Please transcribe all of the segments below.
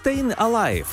Staying Alive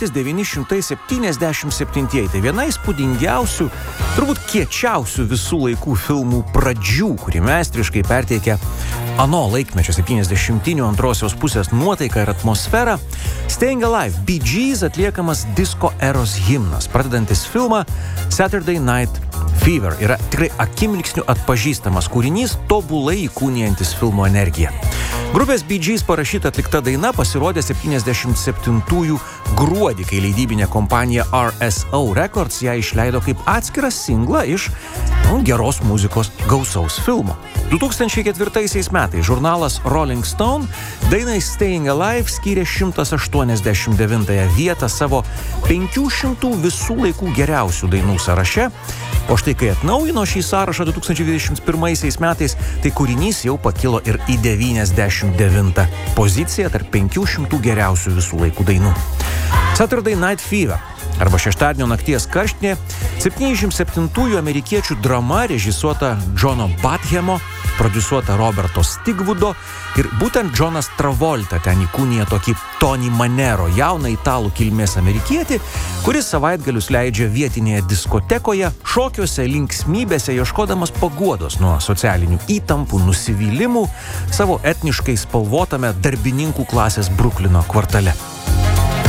1977. Tai viena įspūdingiausių, turbūt kiečiausių visų laikų filmų pradžių, kuri meistriškai perteikia ano laikmečio 70-inių antrosios pusės nuotaiką ir atmosferą. Staying Alive, Bee Gees atliekamas disko eros himnas, pradedantis filmą Saturday Night Fever. Yra tikrai akimirksniu atpažįstamas kūrinys, tobulai įkūnijantis filmo energiją. Grupės Bee Gees parašyta atlikta daina pasirodė 77-ųjų gruodį, kai leidybinė kompanija RSO Records ją išleido kaip atskirą singlą iš geros muzikos gausaus filmo. 2004 metais žurnalas Rolling Stone dainai Staying Alive skyrė 189 vietą savo 500 visų laikų geriausių dainų sąraše, o štai kai atnaujino šį sąrašą 2021 metais, tai kūrinys jau pakilo ir į 99 poziciją tarp 500 geriausių visų laikų dainų. Saturday Night Fever arba Šeštadienio nakties karštinė 77-ųjų amerikiečių drama režisuota Johno Badhamo, prodiusuota Roberto Stigvudo ir būtent Johnas Travolta ten įkūnija tokį Tony Manero, jauną italų kilmės amerikietį, kuris savaitgalius leidžia vietinėje diskotekoje, šokiuose, linksmybėse, ieškodamas paguodos nuo socialinių įtampų, nusivylimų savo etniškai spalvotame darbininkų klasės Bruklino kvartale.